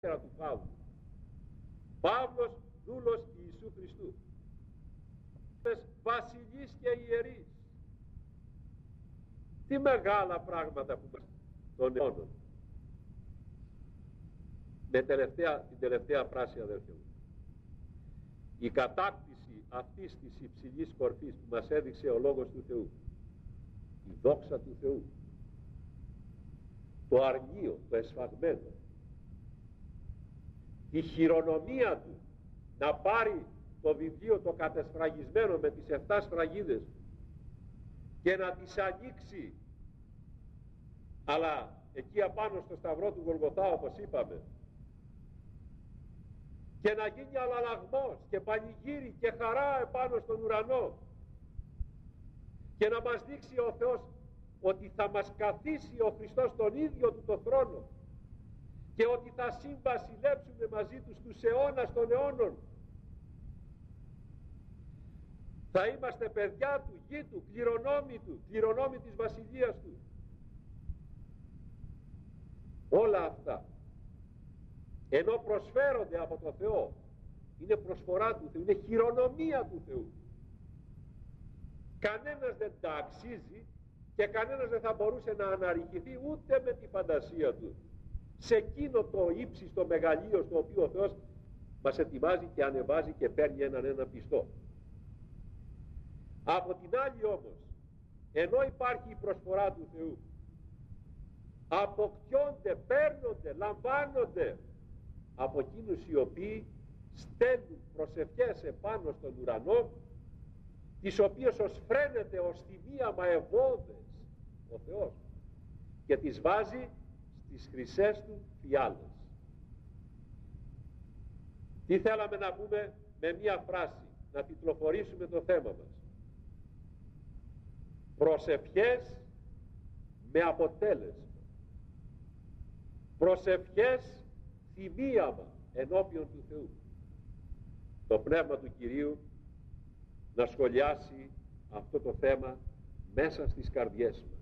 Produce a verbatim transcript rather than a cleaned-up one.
του Παύλου. Παύλος, δούλος Ιησού Χριστού, βασιλείς και ιερείς. Τι μεγάλα πράγματα που μας των αιώνων. Με τελευταία, την τελευταία φράση, αδέρφια μου. Η κατάκτηση αυτής της υψηλής κορφής που μας έδειξε ο Λόγος του Θεού, η δόξα του Θεού, το αργείο, το εσφαγμένο, η χειρονομία του να πάρει το βιβλίο το κατεσφραγισμένο με τις εφτά σφραγίδες και να τις ανοίξει, αλλά εκεί απάνω στο σταυρό του Γολγοθά, όπως είπαμε, και να γίνει αλλαλαγμός και πανηγύρι και χαρά επάνω στον ουρανό, και να μας δείξει ο Θεός ότι θα μας καθίσει ο Χριστός τον ίδιο του το θρόνο και ότι θα συμβασιλέψουμε μαζί του στους αιώνας των αιώνων. Θα είμαστε παιδιά του, γη του, κληρονόμοι του, κληρονόμοι της βασιλείας του. Όλα αυτά, ενώ προσφέρονται από το Θεό, είναι προσφορά του Θεού, είναι χειρονομία του Θεού. Κανένας δεν τα αξίζει και κανένας δεν θα μπορούσε να αναρριχηθεί ούτε με τη φαντασία του σε εκείνο το ύψιστο το μεγαλείο στο οποίο ο Θεός μας ετοιμάζει και ανεβάζει και παίρνει έναν ένα πιστό. Από την άλλη όμως, ενώ υπάρχει η προσφορά του Θεού, αποκτιόνται, παίρνονται, λαμβάνονται από εκείνους οι οποίοι στέλνουν προσευχές επάνω στον ουρανό, τις οποίες ως φρένεται ως θυμίαμα ευώδες ο Θεός και τις βάζει στις χρυσές του φιάλες. Τι θέλαμε να πούμε με μία φράση, να τιτλοφορήσουμε το θέμα μας? Προσευχές με αποτέλεσμα, προσευχές θυμίαμα ενώπιον του Θεού. Το Πνεύμα του Κυρίου να σχολιάσει αυτό το θέμα μέσα στις καρδιές μας.